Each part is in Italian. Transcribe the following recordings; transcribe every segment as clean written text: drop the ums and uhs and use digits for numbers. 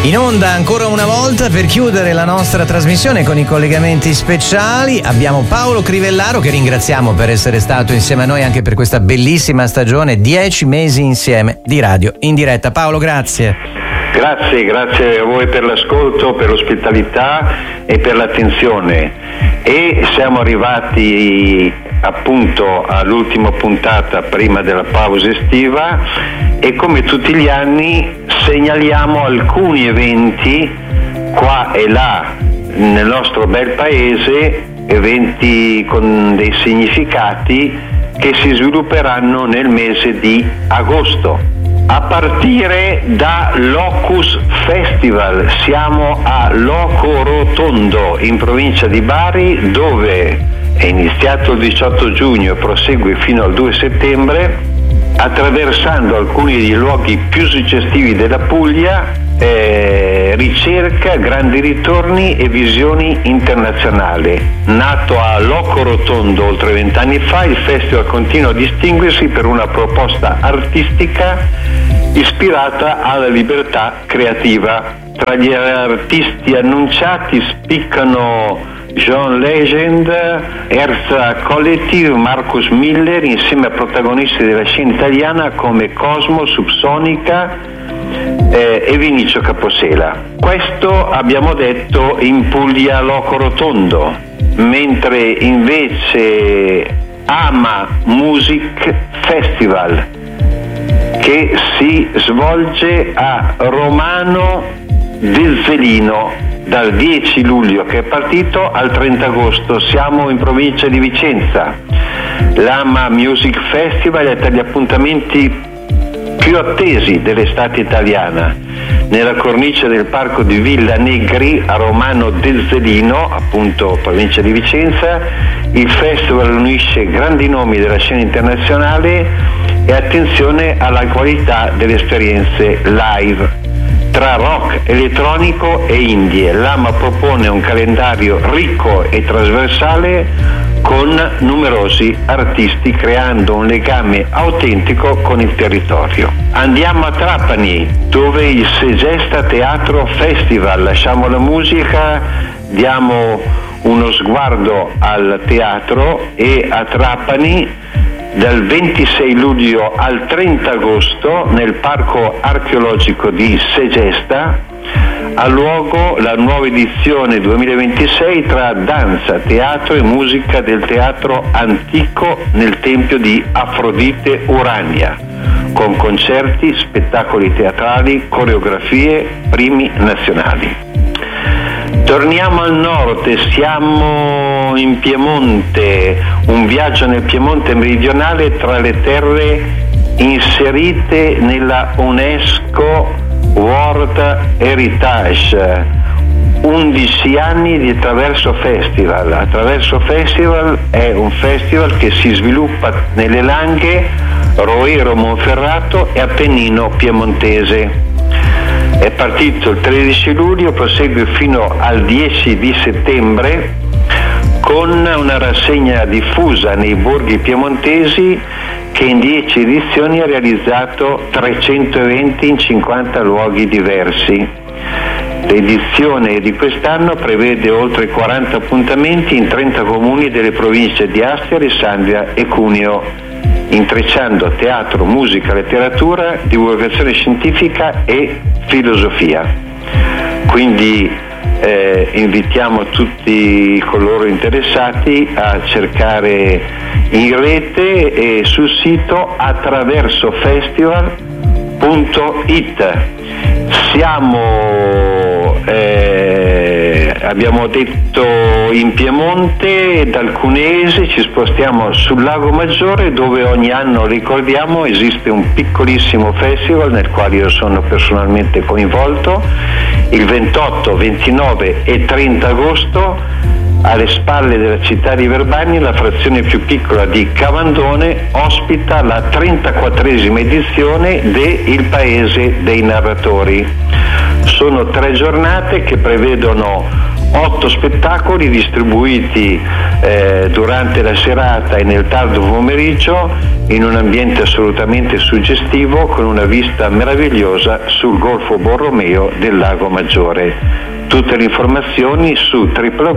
In onda ancora una volta per chiudere la nostra trasmissione con i collegamenti speciali abbiamo Paolo Crivellaro, che ringraziamo per essere stato insieme a noi anche per questa bellissima stagione, 10 mesi insieme di radio in diretta. Paolo, grazie. Grazie a voi per l'ascolto, per l'ospitalità e per l'attenzione. E siamo arrivati appunto all'ultima puntata prima della pausa estiva e come tutti gli anni segnaliamo alcuni eventi qua e là nel nostro bel paese, eventi con dei significati che si svilupperanno nel mese di agosto. A partire da Locus Festival, siamo a Loco Rotondo in provincia di Bari, dove è iniziato il 18 giugno e prosegue fino al 2 settembre, attraversando alcuni dei luoghi più suggestivi della Puglia, ricerca, grandi ritorni e visioni internazionali. Nato a Loco Rotondo oltre 20 anni fa, il festival continua a distinguersi per una proposta artistica ispirata alla libertà creativa. Tra gli artisti annunciati spiccano John Legend, Erza Collective, Marcus Miller, insieme a protagonisti della scena italiana come Cosmo, Subsonica e Vinicio Caposela. Questo abbiamo detto in Puglia Loco Rotondo, mentre invece Ama Music Festival, che si svolge a Romano del Zelino dal 10 luglio che è partito al 30 agosto. Siamo in provincia di Vicenza. L'Ama Music Festival è tra gli appuntamenti più attesi dell'estate italiana. Nella cornice del parco di Villa Negri a Romano del Zelino, appunto provincia di Vicenza, il festival unisce grandi nomi della scena internazionale e attenzione alla qualità delle esperienze live. Tra rock, elettronico e indie, l'Ama propone un calendario ricco e trasversale con numerosi artisti, creando un legame autentico con il territorio. Andiamo a Trapani, dove il Segesta Teatro Festival. Lasciamo la musica, diamo uno sguardo al teatro e a Trapani dal 26 luglio al 30 agosto nel Parco Archeologico di Segesta ha luogo la nuova edizione 2026 tra danza, teatro e musica del teatro antico nel tempio di Afrodite Urania, con concerti, spettacoli teatrali, coreografie, primi nazionali. Torniamo al nord, siamo in Piemonte, un viaggio nel Piemonte meridionale tra le terre inserite nella UNESCO World Heritage. 11 anni di Attraverso Festival. Attraverso Festival è un festival che si sviluppa nelle Langhe, Roero Monferrato e Appennino piemontese. È partito il 13 luglio, prosegue fino al 10 di settembre con una rassegna diffusa nei borghi piemontesi che in 10 edizioni ha realizzato 300 eventi in 50 luoghi diversi. L'edizione di quest'anno prevede oltre 40 appuntamenti in 30 comuni delle province di Asti, Alessandria e Cuneo, intrecciando teatro, musica, letteratura, divulgazione scientifica e filosofia. Quindi invitiamo tutti coloro interessati a cercare in rete e sul sito attraversofestival.it. Abbiamo detto in Piemonte, dal Cuneese ci spostiamo sul Lago Maggiore, dove ogni anno, ricordiamo, esiste un piccolissimo festival nel quale io sono personalmente coinvolto. Il 28, 29 e 30 agosto, alle spalle della città di Verbania, la frazione più piccola di Cavandone ospita la 34esima edizione de Il Paese dei Narratori. Sono 3 giornate che prevedono 8 spettacoli distribuiti durante la serata e nel tardo pomeriggio in un ambiente assolutamente suggestivo, con una vista meravigliosa sul Golfo Borromeo del Lago Maggiore. Tutte le informazioni su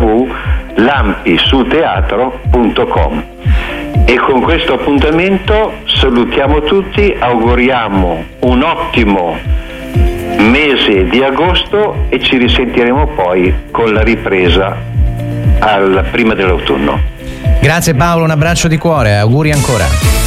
www.lampisuteatro.com. E con questo appuntamento salutiamo tutti, auguriamo un ottimo mese di agosto e ci risentiremo poi con la ripresa prima dell'autunno. Grazie Paolo, un abbraccio di cuore, auguri ancora.